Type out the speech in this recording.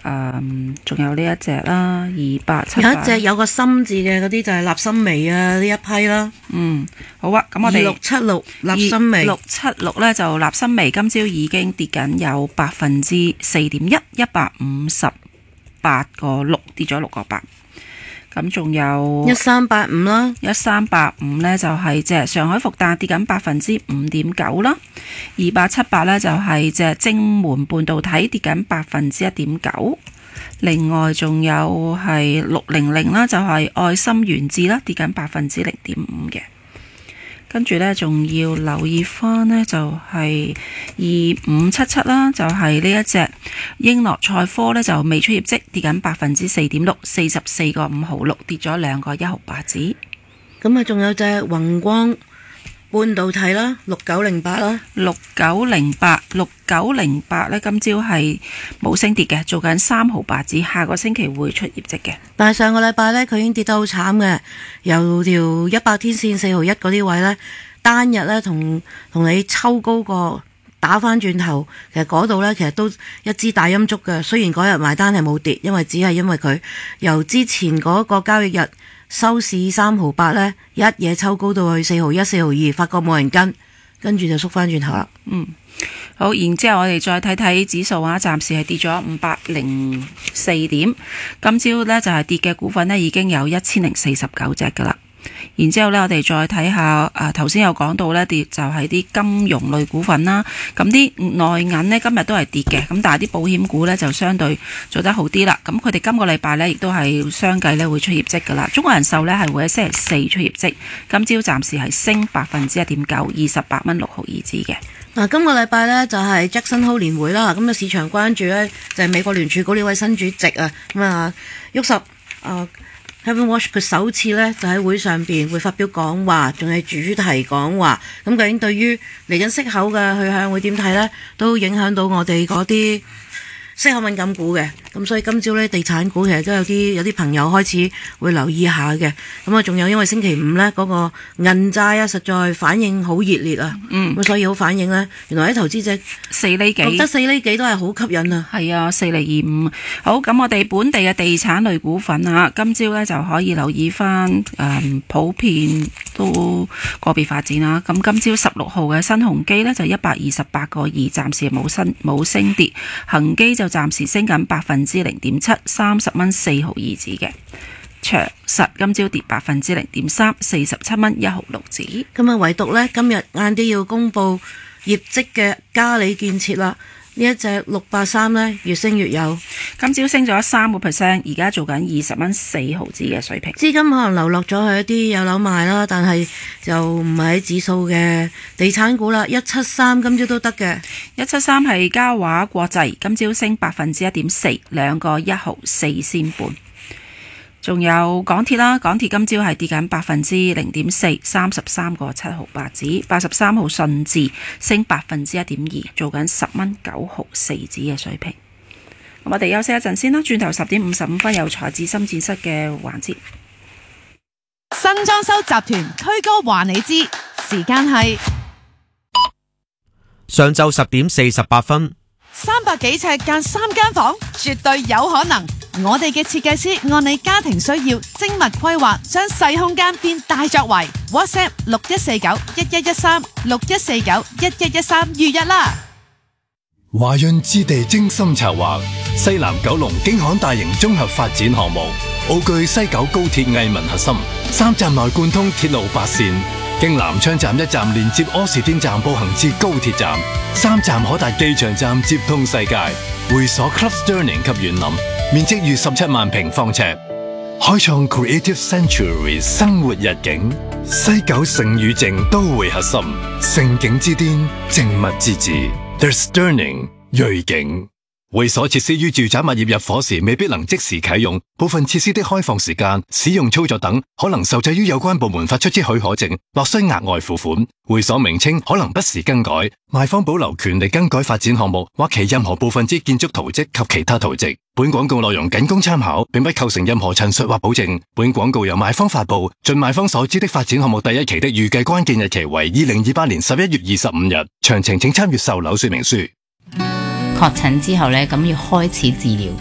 仲有呢一隻啦，2878。 有一隻有個心字嘅嗰啲就係立心微啊呢一批啦。 好啊，咁我哋 2676立心微 2676咧就立心微，今朝已經跌緊有4.1%，158.6跌咗6.8%。咁仲有 1385啦 ，1385咧就係隻上海復旦跌緊5.9%啦，2878咧就係隻晶門半導體跌緊1.9%。另外仲有係600啦，就係愛心原智啦，跌緊0.5%嘅。跟住呢，仲要留意翻呢，就係2577啦，就係呢一隻英諾賽科呢，就未出業績，跌緊4.6%， 44.5毫六，跌咗2.1毫8。 咁啊，仲有隻宏光半導體啦，6908啦 ，6908呢，今朝係冇升跌嘅，做緊3毫8，下個星期會出業績嘅。 但係上個禮拜呢，佢已經跌得好慘嘅，由條100天線4毫1嗰啲位呢，單日呢同你抽高過打翻轉頭，其實嗰度呢，其實都一支大陰燭嘅。雖然嗰日埋單係冇跌，因為只係因為佢由之前嗰個交易日收市3毫8呢，一嘢抽高到去4毫1、4毫2，發覺冇人跟住就縮翻轉頭啦。 好，然之後我哋再睇睇指數啊，暫時係跌咗504點。今朝呢，就係跌嘅股份呢，已經有1049隻噶啦。然之後呢，我哋再睇下頭先有講到呢，跌就係啲金融類股份啦。咁啲內銀呢，今日都係跌嘅，咁但係啲保險股呢，就相對做得好啲啦。咁佢哋今個禮拜呢，亦都係相繼呢會出業績噶啦。中國人壽呢，係會喺星期四出業績，今朝暫時係升1.9%， 28.6毫2嘅。 嗱，今個禮拜呢，就係 Jackson Hole 年會啦。咁啊，市場關注呢，就係美國聯儲局呢位新主席啊，咁啊，沃什Kevin Walsh 佢首次呢，就喺會上邊會發表講話，仲係主題講話。咁究竟對於嚟緊息口嘅去向會點睇呢？都影響到我哋嗰啲息口敏感股嘅。咁所以今朝呢，地產股其實都有啲朋友開始會留意下嘅。咁啊，仲有因為星期五呢，嗰個銀債啊，實在反應好熱烈啊。咁所以好反應呢，原來啲投資者 4厘幾， 覺得4厘幾都係好吸引啊。 係啊，4.25厘。好，咁我哋本地嘅地產類股份啊，今朝呢就可以留意翻普遍都個別發展啦。咁今朝16號嘅新鴻基呢，就128.2，暫時冇升跌。恒基就暫時升緊0.7%， 30.4毫2嘅。長實今朝跌0.3%， 47.1毫6。 咁啊，唯獨呢，今日晏啲要公布業績嘅嘉里建設啦，呢一隻683呢，越升越有， 今朝升咗3%，而家做緊20.4毫嘅水平。 資金可能流落咗去一啲有樓賣啦，但係就唔係喺指數嘅地產股啦。173今朝都得嘅 ，173係嘉華國際，今朝升1.4%， 2.1毫4仙半。仲有港鐵啦，港鐵今朝係跌緊0.4%， 33.7毫8。83號順治升1.2%，做緊10.9毫4嘅水平。我哋休息一陣先啦，轉頭10.55有財智深展室嘅環節。 新裝修集團推歌話你知，時間係上晝10:48。 300幾尺間3間房，絕對有可能。我哋嘅設計師按你家庭需要精密規劃，將細空間變大作為。WhatsApp 61491113 61491113預約啦。 華潤置地精心策劃西南九龍京杭大型綜合發展項目，奧據西九高鐵藝文核心，3站內貫通鐵路8線，經南昌站1站連接柯士甸站步行至高鐵站，3站可達機場站接通世界。會所 Club Sterling 及園林，面積逾17萬平方尺，開創 Creative Sanctuary 生活日景。西九盛與靜都會核心，盛景之巔，靜物之至。The Sterling 瑞景會所設施於住宅物業入伙時未必能即時啟用，部分設施的開放時間、使用操作等可能受制於有關部門發出之許可證，或需額外付款。會所名稱可能不時更改，賣方保留權利更改發展項目或其任何部分之建築圖則及其他圖則。本廣告內容僅供參考，並不構成任何陳述或保證。本廣告由賣方發布，盡賣方所知的發展項目第一期的預計關鍵日期為2028年11月25日。詳情請參閱售樓說明書。 確診之後呢，咁要開始治療，